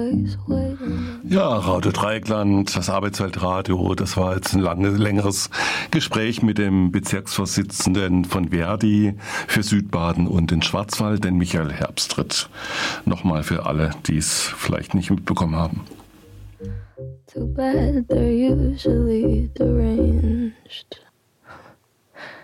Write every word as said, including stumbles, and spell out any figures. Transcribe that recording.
Ja, Radio Dreieckland, das Arbeitsweltradio, das war jetzt ein langes, längeres Gespräch mit dem Bezirksvorsitzenden von Verdi für Südbaden und den Schwarzwald, den Michael Herbstritt. Nochmal für alle, die es vielleicht nicht mitbekommen haben. Too bad they're usually deranged.